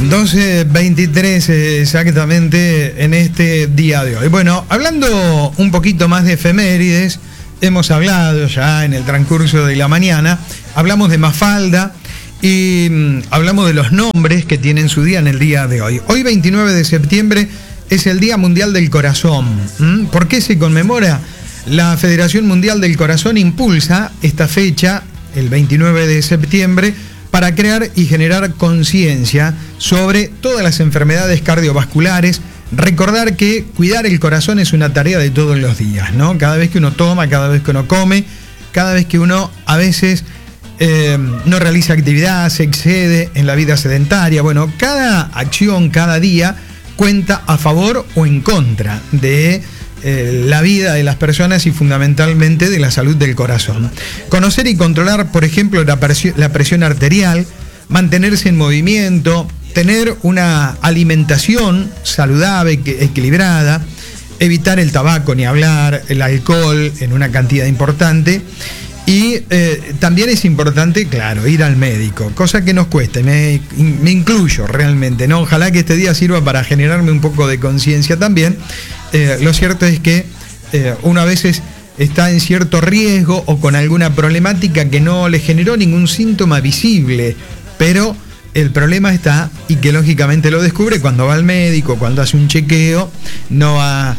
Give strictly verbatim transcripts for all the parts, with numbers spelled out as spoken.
doce veintitrés exactamente en este día de hoy. Bueno, hablando un poquito más de efemérides, hemos hablado ya en el transcurso de la mañana, hablamos de Mafalda y mmm, hablamos de los nombres que tienen su día en el día de hoy. Hoy, veintinueve de septiembre, es el Día Mundial del Corazón. ¿Mm? ¿Por qué se conmemora? La Federación Mundial del Corazón impulsa esta fecha, el veintinueve de septiembre, para crear y generar conciencia sobre todas las enfermedades cardiovasculares. Recordar que cuidar el corazón es una tarea de todos los días, ¿no? Cada vez que uno toma, cada vez que uno come, cada vez que uno a veces eh, no realiza actividad, se excede en la vida sedentaria. Bueno, cada acción, cada día cuenta a favor o en contra de Eh, la vida de las personas y fundamentalmente de la salud del corazón. Conocer y controlar, por ejemplo, la presión, la presión arterial, mantenerse en movimiento, tener una alimentación saludable, equilibrada, evitar el tabaco ni hablar, el alcohol en una cantidad importante. Y eh, también es importante, claro, ir al médico, cosa que nos cuesta, me, me incluyo realmente, ¿no? Ojalá que este día sirva para generarme un poco de conciencia también. Eh, lo cierto es que eh, uno a veces está en cierto riesgo o con alguna problemática que no le generó ningún síntoma visible, pero el problema está y que lógicamente lo descubre cuando va al médico, cuando hace un chequeo. No ha,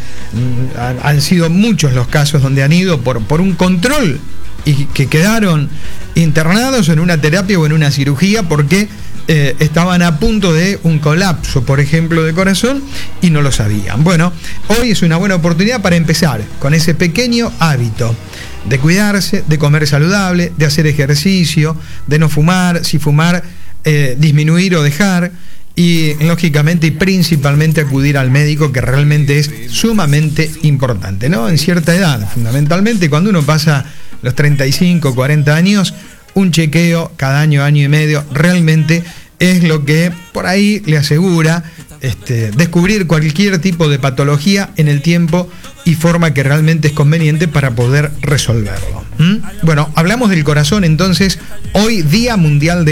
han sido muchos los casos donde han ido por, por un control y que quedaron internados en una terapia o en una cirugía porque eh, estaban a punto de un colapso, por ejemplo, de corazón y no lo sabían. Bueno, hoy es una buena oportunidad para empezar con ese pequeño hábito de cuidarse, de comer saludable, de hacer ejercicio, de no fumar, si fumar, eh, disminuir o dejar. Y lógicamente y principalmente acudir al médico, que realmente es sumamente importante, ¿no? En cierta edad, fundamentalmente cuando uno pasa los treinta y cinco, cuarenta años, un chequeo cada año, año y medio, realmente es lo que por ahí le asegura este, descubrir cualquier tipo de patología en el tiempo y forma que realmente es conveniente para poder resolverlo. ¿Mm? Bueno, hablamos del corazón entonces, hoy Día Mundial de